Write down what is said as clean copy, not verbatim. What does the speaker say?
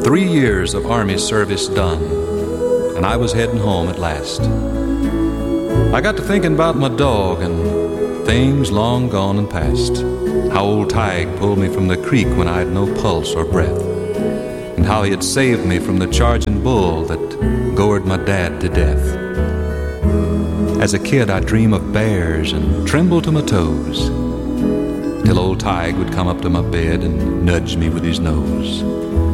3 years of Army service done, and I was heading home at last. I got to thinking about my dog and things long gone and past. How old Tige pulled me from the creek when I had no pulse or breath, and how he had saved me from the charging bull that gored my dad to death. As a kid, I'd dream of bears and tremble to my toes, till old Tige would come up to my bed and nudge me with his nose.